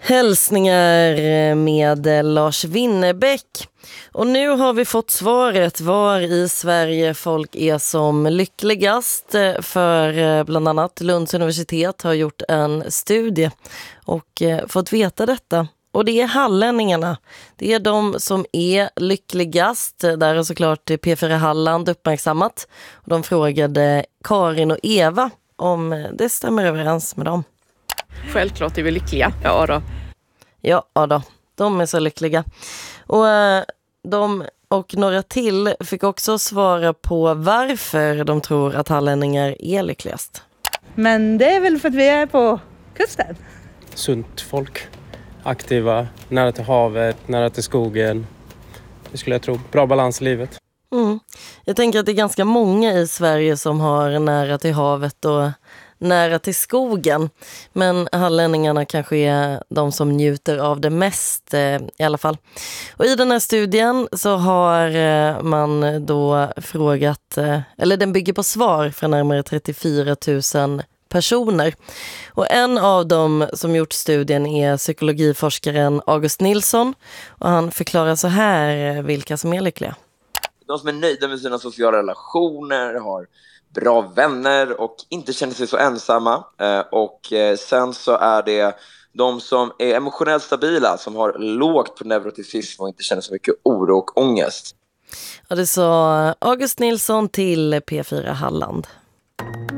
Hälsningar med Lars Winnerbäck. Och nu har vi fått svaret var i Sverige folk är som lyckligast, för bland annat Lunds universitet har gjort en studie och fått veta detta. Och det är hallänningarna. Det är de som är lyckligast. Där har såklart P4 Halland uppmärksammat. Och de frågade Karin och Eva om det stämmer överens med dem. Självklart är vi lyckliga. Ja då. Ja då, de är så lyckliga. Och de och några till fick också svara på varför de tror att hallänningar är lyckligast. Men det är väl för att vi är på kusten. Sunt folk. Aktiva, nära till havet, nära till skogen. Det skulle jag tro. Bra balans i livet. Jag tänker att det är ganska många i Sverige som har nära till havet och nära till skogen. Men hallänningarna kanske är de som njuter av det mest i alla fall. Och i den här studien så har man då frågat, eller den bygger på svar från närmare 34 000 personer. Och en av dem som gjort studien är psykologiforskaren August Nilsson. Och han förklarar så här vilka som är lyckliga. De som är nöjda med sina sociala relationer, har bra vänner och inte känner sig så ensamma. Och sen så är det de som är emotionellt stabila, som har lågt på neuroticism och inte känner så mycket oro och ångest. Och det sa August Nilsson till P4 Halland.